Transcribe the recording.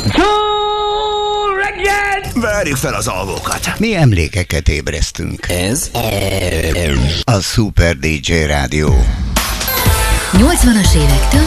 Várjuk fel az alvókat. Mi emlékeket ébresztünk. Ez a Super DJ Rádió. 80-as évektől